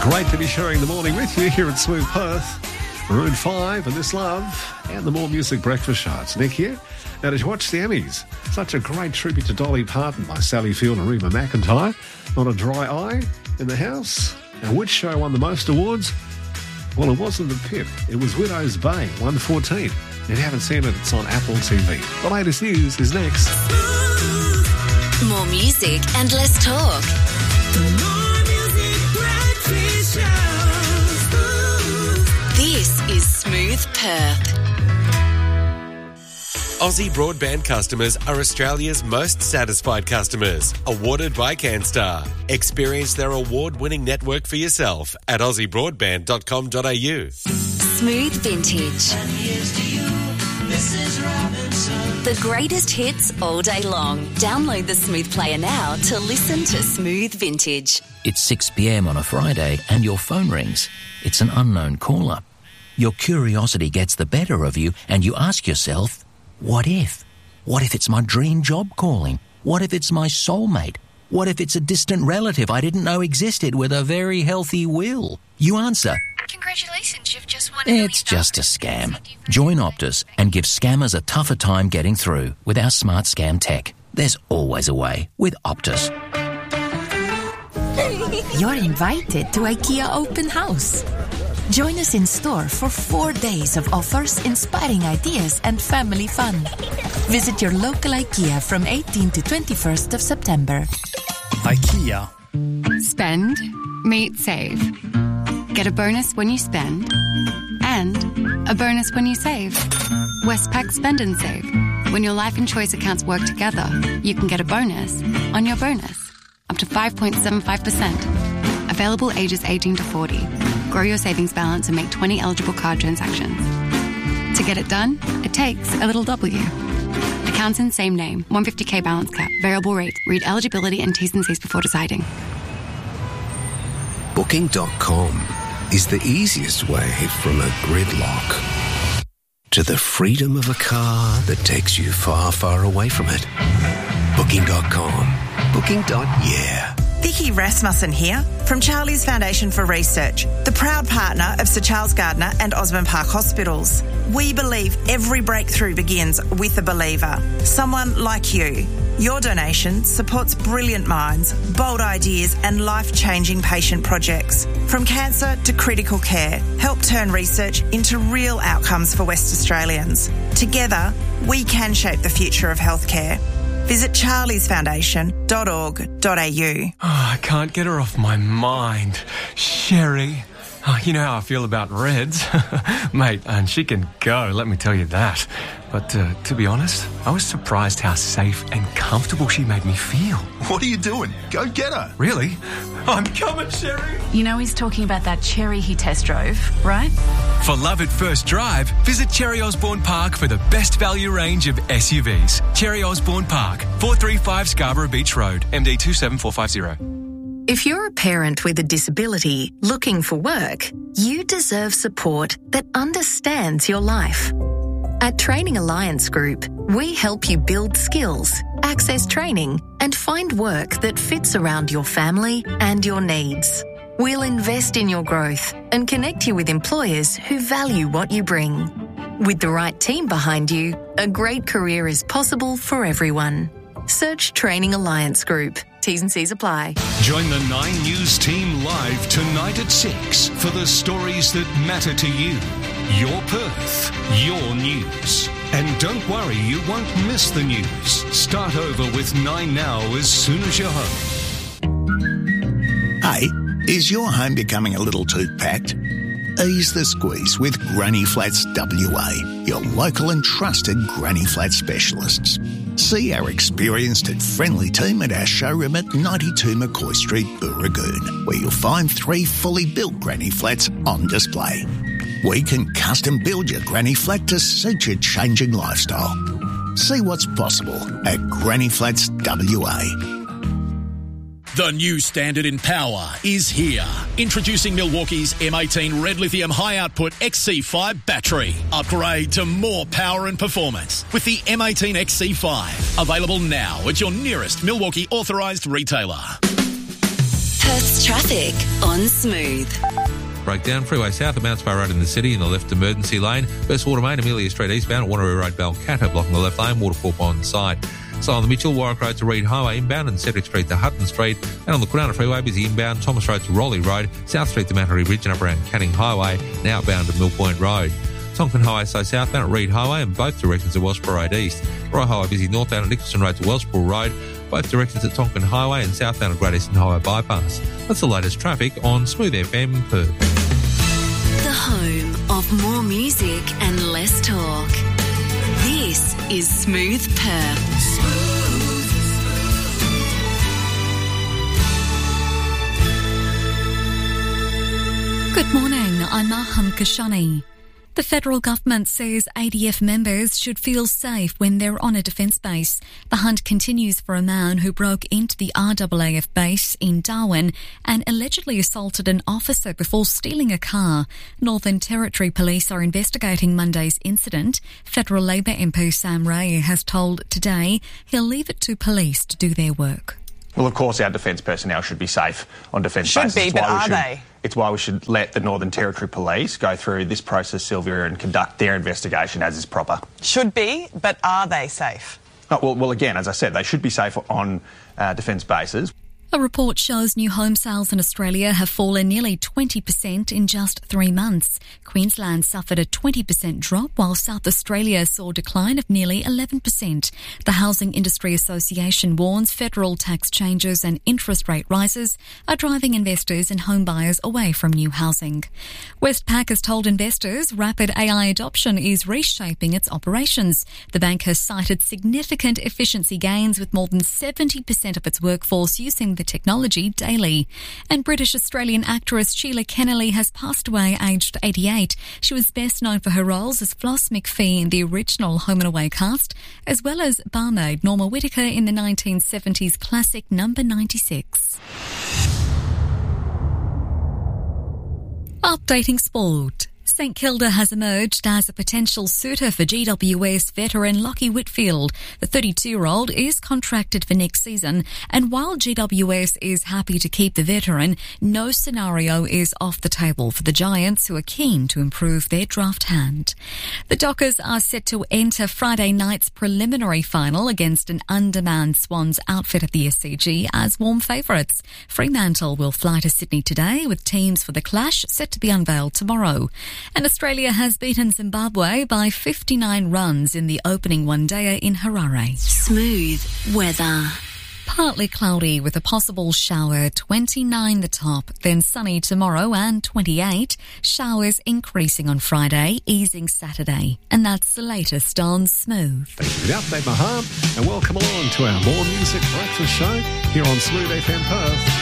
Great to be sharing the morning with you here at Smooth Perth. Maroon 5 and This Love and the More Music Breakfast Show. It's Nick here. Now, did you watch the Emmys? Such a great tribute to Dolly Parton by Sally Field and Reba McEntire. Not a dry eye in the house. And which show won the most awards? Well, it wasn't The Pit. It was Widow's Bay, 114. If you haven't seen it, it's on Apple TV. The latest news is next. More music and less talk. This is Smooth Perth. Aussie broadband customers are Australia's most satisfied customers. Awarded by CanStar. Experience their award-winning network for yourself at aussiebroadband.com.au. Smooth Vintage. And here's to you, Mrs. Robinson. The greatest hits all day long. Download the Smooth Player now to listen to Smooth Vintage. It's 6 p.m. on a Friday and your phone rings. It's an unknown caller. Your curiosity gets the better of you and you ask yourself, what if? What if it's my dream job calling? What if it's my soulmate? What if it's a distant relative I didn't know existed with a very healthy will? You answer, congratulations, you've just won it's just a scam. Join Optus and give scammers a tougher time getting through with our smart scam tech. There's always a way with Optus. You're invited to IKEA Open House. Join us in store for 4 days of offers, inspiring ideas and family fun. Visit your local IKEA from 18 to 21st of September. IKEA. Spend, meet, save. Get a bonus when you spend and a bonus when you save. Westpac Spend and Save. When your life and choice accounts work together, you can get a bonus on your bonus. Up to 5.75%. Available ages 18 to 40. Grow your savings balance and make 20 eligible card transactions. To get it done, it takes a little W. Accounts in same name. 150k balance cap. Variable rate. Read eligibility and T's and C's before deciding. Booking.com is the easiest way from a gridlock to the freedom of a car that takes you far, far away from it. Booking.com. Booking.yeah. Vicky Rasmussen here from Charlie's Foundation for Research, the proud partner of Sir Charles Gardner and Osborne Park Hospitals. We believe every breakthrough begins with a believer, someone like you. Your donation supports brilliant minds, bold ideas and life-changing patient projects. From cancer to critical care, help turn research into real outcomes for West Australians. Together, we can shape the future of healthcare. Visit charliesfoundation.org.au. Oh, I can't get her off my mind. Sherry. Oh, you know how I feel about Reds. Mate, and she can go, let me tell you that. But to be honest, I was surprised how safe and comfortable she made me feel. What are you doing? Go get her. Really? I'm coming, Sherry. You know he's talking about that Cherry he test drove, right? For love at first drive, visit Cherry Osborne Park for the best value range of SUVs. Cherry Osborne Park, 435 Scarborough Beach Road, MD 27450. If you're a parent with a disability looking for work, you deserve support that understands your life. At Training Alliance Group, we help you build skills, access training, and find work that fits around your family and your needs. We'll invest in your growth and connect you with employers who value what you bring. With the right team behind you, a great career is possible for everyone. Search Training Alliance Group. T's and C's apply. Join the 9 News team live tonight at 6 for the stories that matter to you. Your Perth, your news. And don't worry, you won't miss the news. Start over with 9 Now as soon as you're home. Hey, is your home becoming a little too packed? Ease the squeeze with Granny Flats WA, your local and trusted Granny Flat specialists. See our experienced and friendly team at our showroom at 92 McCoy Street, Booragoon, where you'll find 3 fully built Granny Flats on display. We can custom build your Granny Flat to suit your changing lifestyle. See what's possible at Granny Flats WA. The new standard in power is here. Introducing Milwaukee's M18 Red Lithium High Output XC5 battery. Upgrade to more power and performance with the M18 XC5. Available now at your nearest Milwaukee authorised retailer. Perth's traffic on Smooth. Breakdown, Freeway South at Mount Spar Road in the city in the left emergency lane. Westwater Main, Amelia Street eastbound at Wanneroo Road, Balcatta, blocking the left lane, Waterfall Pond side. So on the Mitchell, Warwick Road to Reed Highway inbound and Cedric Street to Hutton Street. And on the Kwinana Freeway, busy inbound, Thomas Road to Raleigh Road, South Street to Mattery Bridge and up around Canning Highway, now outbound to Mill Point Road. Tonkin Highway so southbound at Reed Highway and both directions at Wellsborough Road East. Roy Highway busy northbound at Nicholson Road to Wellsborough Road, both directions at Tonkin Highway and southbound at Great Eastern Highway Bypass. That's the latest traffic on Smooth FM Perth. The home of more music and less talk. This is Smooth Perth. Good morning, I'm Maham Kashani. The federal government says ADF members should feel safe when they're on a defence base. The hunt continues for a man who broke into the RAAF base in Darwin and allegedly assaulted an officer before stealing a car. Northern Territory Police are investigating Monday's incident. Federal Labor MP Sam Ray has told Today he'll leave it to police to do their work. Well, of course, our defence personnel should be safe on defence bases. Should be, but are they? It's why we should let the Northern Territory Police go through this process, Sylvia, and conduct their investigation as is proper. Should be, but are they safe? Oh, well, again, as I said, they should be safe on defence bases. A report shows new home sales in Australia have fallen nearly 20% in just 3 months. Queensland suffered a 20% drop, while South Australia saw a decline of nearly 11%. The Housing Industry Association warns federal tax changes and interest rate rises are driving investors and home buyers away from new housing. Westpac has told investors rapid AI adoption is reshaping its operations. The bank has cited significant efficiency gains, with more than 70% of its workforce using the technology daily. And British-Australian actress Sheila Kennelly has passed away aged 88. She was best known for her roles as Floss McPhee in the original Home and Away cast, as well as barmaid Norma Whittaker in the 1970s classic Number 96. Updating sport. St Kilda has emerged as a potential suitor for GWS veteran Lockie Whitfield. The 32-year-old is contracted for next season, and while GWS is happy to keep the veteran, no scenario is off the table for the Giants, who are keen to improve their draft hand. The Dockers are set to enter Friday night's preliminary final against an undermanned Swans outfit at the SCG as warm favourites. Fremantle will fly to Sydney today, with teams for the clash set to be unveiled tomorrow. And Australia has beaten Zimbabwe by 59 runs in the opening one-dayer in Harare. Smooth weather. Partly cloudy with a possible shower, 29 the top, then sunny tomorrow and 28. Showers increasing on Friday, easing Saturday. And that's the latest on Smooth. Thank you for the update, Maham, and welcome along to our More Music Breakfast Show here on Smooth FM Perth.